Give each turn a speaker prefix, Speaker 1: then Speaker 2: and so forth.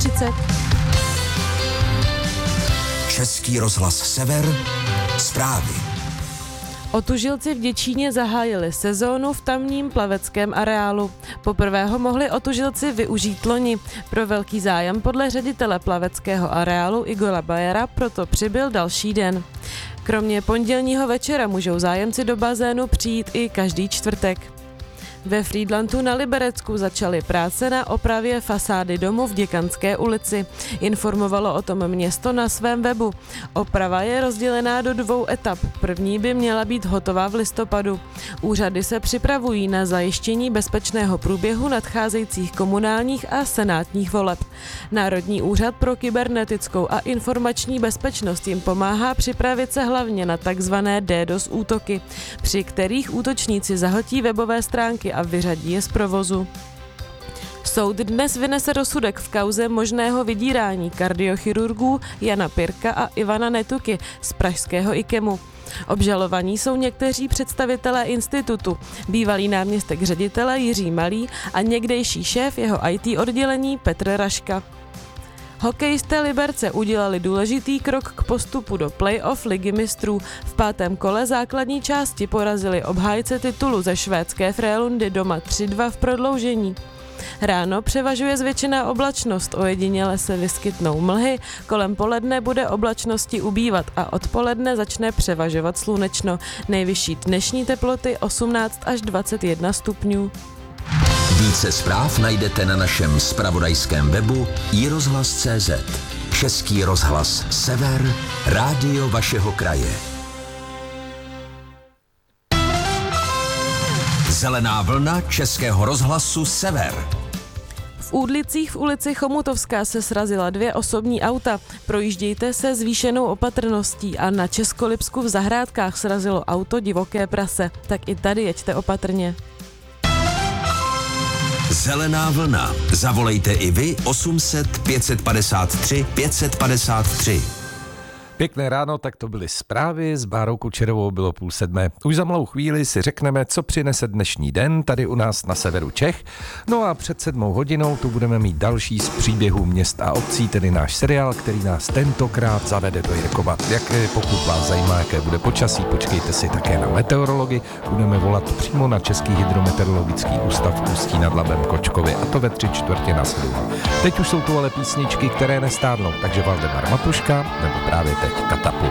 Speaker 1: 7:30.
Speaker 2: Český rozhlas Sever, zprávy.
Speaker 1: Otužilci v Děčíně zahájili sezónu v tamním plaveckém areálu. Poprvé ho mohli otužilci využít loni. Pro velký zájem podle ředitele plaveckého areálu Igora Bajera proto přibyl další den. Kromě pondělního večera můžou zájemci do bazénu přijít i každý čtvrtek. Ve Frýdlantu na Liberecku začaly práce na opravě fasády domu v Děkanské ulici. Informovalo o tom město na svém webu. Oprava je rozdělená do 2 etap. První by měla být hotová v listopadu. Úřady se připravují na zajištění bezpečného průběhu nadcházejících komunálních a senátních voleb. Národní úřad pro kybernetickou a informační bezpečnost jim pomáhá připravit se hlavně na takzvané DDoS útoky, při kterých útočníci zahltí webové stránky a vyřadí je z provozu. Soud dnes vynese rozsudek v kauze možného vydírání kardiochirurgů Jana Pirka a Ivana Netuky z pražského IKEMu. Obžalovaní jsou někteří představitelé institutu, bývalý náměstek ředitele Jiří Malý a někdejší šéf jeho IT oddělení Petr Raška. Hokejisté Liberce udělali důležitý krok k postupu do play-off Ligy mistrů. V 5. kole základní části porazili obhájce titulu ze švédské Frölundy doma 3-2 v prodloužení. Ráno převažuje zvětšená oblačnost, ojediněle se vyskytnou mlhy, kolem poledne bude oblačnosti ubývat a odpoledne začne převažovat slunečno. Nejvyšší dnešní teploty 18 až 21 stupňů.
Speaker 2: Více zpráv najdete na našem zpravodajském webu iRozhlas.cz. Český rozhlas Sever, rádio vašeho kraje. Zelená vlna Českého rozhlasu Sever.
Speaker 1: V Údlicích v ulici Chomutovská se srazila 2 osobní auta. Projíždějte se zvýšenou opatrností a na Českolipsku v Zahrádkách srazilo auto divoké prase. Tak i tady jeďte opatrně.
Speaker 2: Zelená vlna. Zavolejte i vy 800 553 553.
Speaker 3: Pěkné ráno, tak to byly zprávy, s Bárou Kučerovou bylo 6:30. Už za malou chvíli si řekneme, co přinese dnešní den tady u nás na severu Čech. No a před 7:00 tu budeme mít další z příběhů měst a obcí, tedy náš seriál, který nás tentokrát zavede do Jirkova. Pokud vás zajímá, jaké bude počasí, počkejte si také na meteorology. Budeme volat přímo na Český hydrometeorologický ústav v Ústí nad Labem Kočkově, a to ve 6:45. Teď už jsou tu ale písničky, které nestárnou, takže Valdemar Matuška nebo právě teď Katapult.